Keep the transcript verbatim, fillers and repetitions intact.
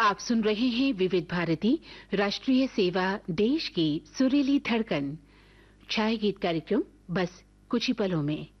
आप सुन रहे हैं विविध भारती राष्ट्रीय सेवा देश की सुरीली धड़कन। छाया गीत कार्यक्रम बस कुछ ही पलों में।